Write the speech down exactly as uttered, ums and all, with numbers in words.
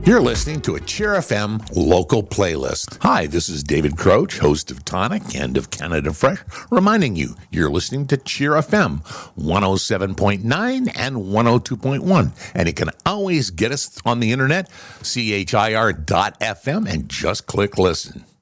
You're listening to a Cheer F M local playlist. Hi, this is David Croach, host of Tonic and of Canada Fresh, reminding you you're listening to Cheer F M one oh seven point nine and one oh two point one. And you can always get us on the internet, C H I R dot F M, and just click listen.